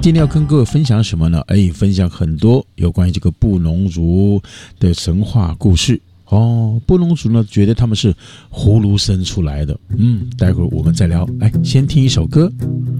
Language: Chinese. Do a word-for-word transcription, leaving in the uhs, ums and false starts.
今天要跟各位分享什么呢？哎，分享很多有关于这个布农族的神话故事哦。布农族呢，觉得他们是葫芦生出来的。嗯，待会儿我们再聊。来，先听一首歌。